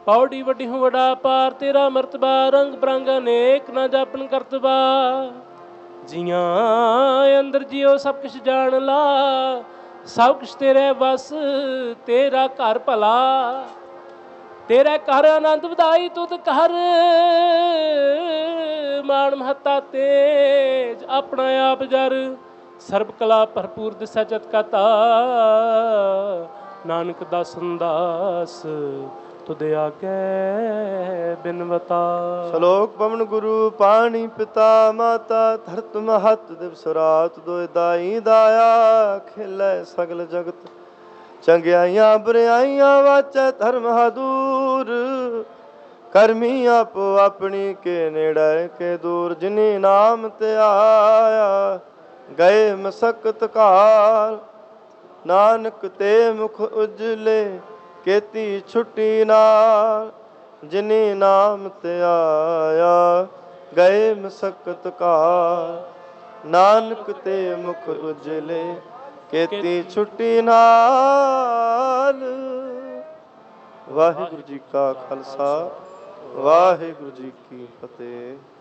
ਪੌੜੀ ਵੱਡੀ ਹੂੰ ਵਡਾ ਪਾਰ, ਤੇਰਾ ਮਰਤਬਾ ਰੰਗ ਬਰੰਗ ਅਨੇਕ ਨਾ ਜਾਪਨ ਕਰਤਬਾ। ਜੀਆਂ ਅੰਦਰ ਜਿਉ ਸਭ ਕੁਛ ਜਾਣ ਲਾ, ਸਭ ਕੁਛ ਤੇਰੇ ਵਸ, ਤੇਰਾ ਘਰ ਭਲਾ। ਤੇਰੇ ਘਰ ਆਨੰਦ ਵਧਾਈ ਤੁਧ ਘਰ, ਮਾਣ ਮਹੱਤਾ ਤੇਜ ਆਪਣਾ ਆਪ ਜਰ। ਸਰਬ ਕਲਾ ਭਰਪੂਰ ਦਿਸੈ ਜਤ ਕਾ, ਨਾਨਕ ਦਾਸਨ ਦਾਸ ਤੁਧ ਆਗੇ ਬਿਨਵਤਾ। ਸ਼ਲੋਕ ਪਵਨ ਗੁਰੂ ਪਾਣੀ ਪਿਤਾ ਮਾਤਾ, ਧਰਤ ਮਹਤ ਦਿਵਸ ਰਾਤ ਦੋਇ ਦਾਈ ਦਾਇਆ। ਖੇਲੇ ਸਗਲ ਜਗਤ ਚੰਗਿਆਈਆਂ ਬੁਰਾਈਆਂ, ਵਾਚੈ ਧਰਮ ਹਦੂਰ। ਕਰਮੀ ਆਪੋ ਆਪਣੀ ਕੇ ਨੇੜੇ ਕੇ ਦੂਰ, ਜਿਨੀ ਨਾਮ ਤੇ ਆਇਆ ਗਏ ਮਸਕਤ ਕਾਲ। ਨਾਨਕ ਤੇ ਮੁਖ ਉਜਲੇ ਕੀਤੀ ਛੁੱਟੀ ਨਾਲ, ਜਿਨੀ ਨਾਮ ਤੇ ਆਇਆ ਗਏ ਮਸਕਤ ਕਾਲ। ਨਾਨਕ ਤੇ ਮੁਖ ਉਜਲੇ ਕੀਤੀ ਛੁੱਟੀ ਨਾਲ। ਵਾਹਿਗੁਰੂ ਜੀ ਕਾ ਖਾਲਸਾ, ਵਾਹਿਗੁਰੂ ਜੀ ਕੀ ਫਤਿਹ।